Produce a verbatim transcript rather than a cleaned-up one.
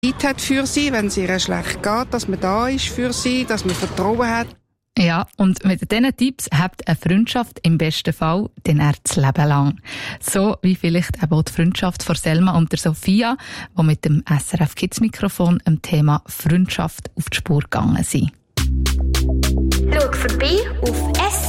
Zeit hat für sie, wenn es ihr schlecht geht, dass man da ist für sie, dass man Vertrauen hat. Ja, und mit diesen Tipps habt eine Freundschaft im besten Fall dann er das Leben lang. So wie vielleicht eben auch die Freundschaft von Selma und der Sophia, die mit dem S R F Kids Mikrofon am Thema Freundschaft auf die Spur gegangen sind. Schau vorbei auf S